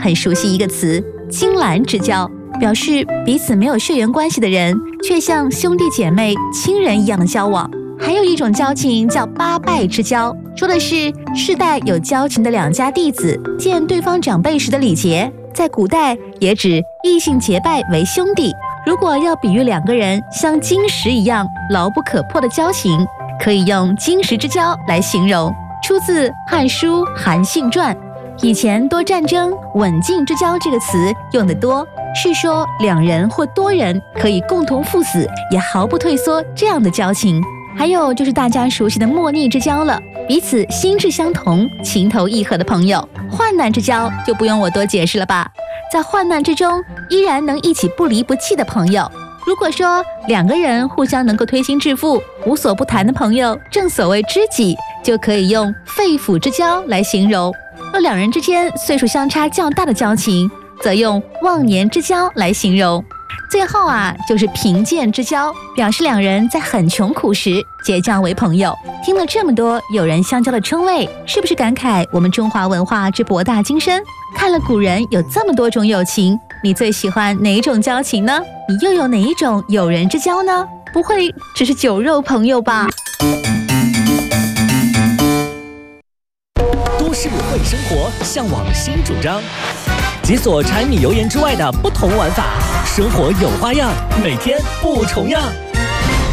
很熟悉一个词“青蓝之交”，表示彼此没有血缘关系的人，却像兄弟姐妹、亲人一样的交往。还有一种交情叫八拜之交，说的是世代有交情的两家弟子见对方长辈时的礼节，在古代也指异性结拜为兄弟。如果要比喻两个人像金石一样牢不可破的交情，可以用金石之交来形容，出自《汉书·韩信传》。以前多战争，刎颈之交这个词用得多，是说两人或多人可以共同赴死，也毫不退缩这样的交情。还有就是大家熟悉的莫逆之交了，彼此心智相同、情投意合的朋友。患难之交就不用我多解释了吧，在患难之中依然能一起不离不弃的朋友。如果说两个人互相能够推心置腹、无所不谈的朋友，正所谓知己，就可以用肺腑之交来形容。若两人之间岁数相差较大的交情，则用忘年之交来形容。最后就是贫贱之交，表示两人在很穷苦时结交为朋友。听了这么多有人相交的称谓，是不是感慨我们中华文化之博大精深？看了古人有这么多种友情，你最喜欢哪一种交情呢？你又有哪一种友人之交呢？不会只是酒肉朋友吧？ 都市会生活，向往新主张，解锁柴米油盐之外的不同玩法，生活有花样，每天不重样。